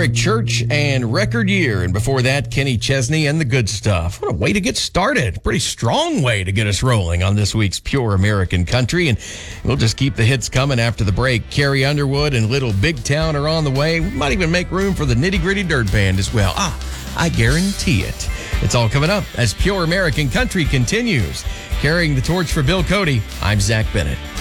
Eric Church and Record Year. And before that, Kenny Chesney and The Good Stuff. What a way to get started. Pretty strong way to get us rolling on this week's Pure American Country. And we'll just keep the hits coming after the break. Carrie Underwood and Little Big Town are on the way. We might even make room for the Nitty Gritty Dirt Band as well. I guarantee it. It's all coming up as Pure American Country continues. Carrying the torch for Bill Cody, I'm Zach Bennett.